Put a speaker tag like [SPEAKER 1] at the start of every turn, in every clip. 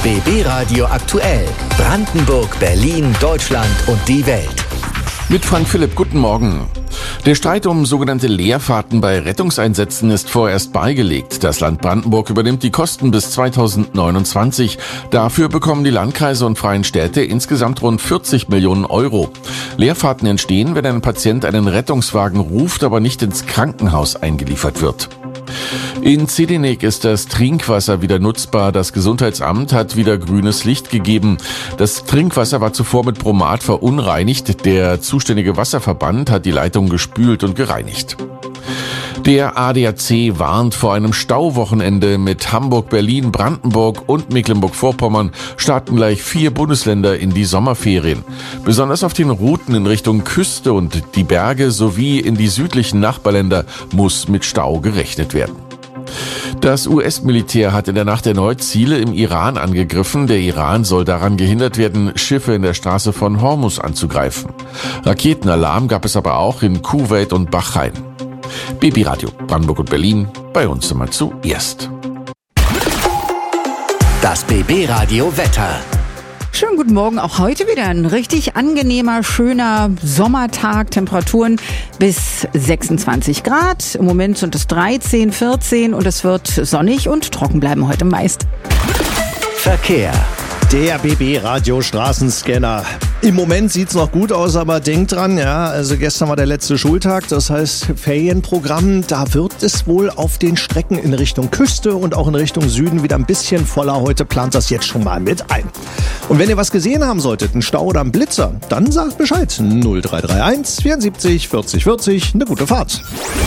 [SPEAKER 1] BB Radio aktuell. Brandenburg, Berlin, Deutschland und die Welt.
[SPEAKER 2] Mit Frank Philipp, guten Morgen. Der Streit um sogenannte Leerfahrten bei Rettungseinsätzen ist vorerst beigelegt. Das Land Brandenburg übernimmt die Kosten bis 2029. Dafür bekommen die Landkreise und freien Städte insgesamt rund 40 Millionen Euro. Leerfahrten entstehen, wenn ein Patient einen Rettungswagen ruft, aber nicht ins Krankenhaus eingeliefert wird. In Zedinek ist das Trinkwasser wieder nutzbar. Das Gesundheitsamt hat wieder grünes Licht gegeben. Das Trinkwasser war zuvor mit Bromat verunreinigt. Der zuständige Wasserverband hat die Leitung gespült und gereinigt. Der ADAC warnt vor einem Stauwochenende. Mit Hamburg, Berlin, Brandenburg und Mecklenburg-Vorpommern starten gleich 4 Bundesländer in die Sommerferien. Besonders auf den Routen in Richtung Küste und die Berge sowie in die südlichen Nachbarländer muss mit Stau gerechnet werden. Das US-Militär hat in der Nacht erneut Ziele im Iran angegriffen. Der Iran soll daran gehindert werden, Schiffe in der Straße von Hormuz anzugreifen. Raketenalarm gab es aber auch in Kuwait und Bahrain. BB Radio Brandenburg und Berlin, bei uns immer zuerst.
[SPEAKER 1] Das BB Radio Wetter.
[SPEAKER 3] Schönen guten Morgen, auch heute wieder ein richtig angenehmer, schöner Sommertag, Temperaturen bis 26 Grad. Im Moment sind es 13, 14 und es wird sonnig und trocken bleiben heute meist.
[SPEAKER 1] Verkehr.
[SPEAKER 4] Der BB-Radio Straßenscanner. Im Moment sieht's noch gut aus, aber denkt dran, ja, also gestern war der letzte Schultag, das heißt Ferienprogramm, da wird es wohl auf den Strecken in Richtung Küste und auch in Richtung Süden wieder ein bisschen voller. Heute plant das jetzt schon mal mit ein. Und wenn ihr was gesehen haben solltet, einen Stau oder einen Blitzer, dann sagt Bescheid. 0331 74 40 40, eine gute Fahrt.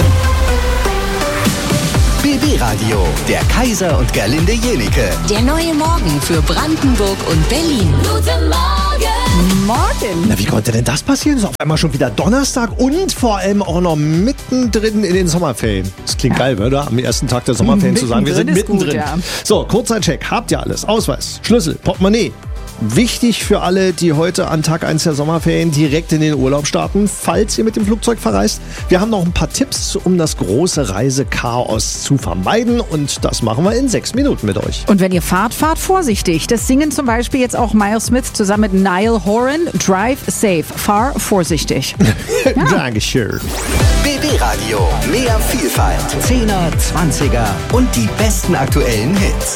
[SPEAKER 1] BB Radio, der Kaiser und Gerlinde Jenike.
[SPEAKER 5] Der neue Morgen für Brandenburg und Berlin. Guten Morgen!
[SPEAKER 3] Morgen!
[SPEAKER 4] Na, wie konnte denn das passieren? Ist auf einmal schon wieder Donnerstag und vor allem auch noch mittendrin in den Sommerferien. Das klingt geil, oder? Am ersten Tag der Sommerferien zu sagen, wir sind mittendrin.
[SPEAKER 3] Gut, ja.
[SPEAKER 4] So, kurzer Check. Habt ihr alles? Ausweis, Schlüssel, Portemonnaie. Wichtig für alle, die heute an Tag 1 der Sommerferien direkt in den Urlaub starten, falls ihr mit dem Flugzeug verreist. Wir haben noch ein paar Tipps, um das große Reisechaos zu vermeiden und das machen wir in 6 Minuten mit euch.
[SPEAKER 3] Und wenn ihr fahrt vorsichtig. Das singen zum Beispiel jetzt auch Miles Smith zusammen mit Niall Horan. Drive safe, fahr vorsichtig. Ja.
[SPEAKER 4] Dankeschön.
[SPEAKER 1] BB Radio, mehr Vielfalt, 10er, 20er und die besten aktuellen Hits.